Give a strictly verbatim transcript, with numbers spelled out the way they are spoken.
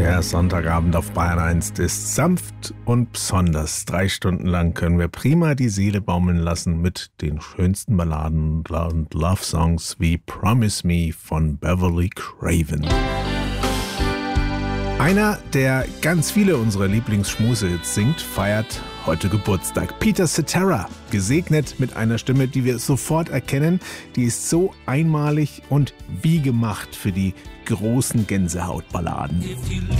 Der Sonntagabend auf Bayern eins ist sanft und besonders. Drei Stunden lang können wir prima die Seele baumeln lassen mit den schönsten Balladen und Love-Songs wie Promise Me von Beverly Craven. Einer, der ganz viele unserer Lieblingsschmusehits singt, feiert heute Geburtstag. Peter Cetera, gesegnet mit einer Stimme, die wir sofort erkennen. Die ist so einmalig und wie gemacht für die großen Gänsehautballaden.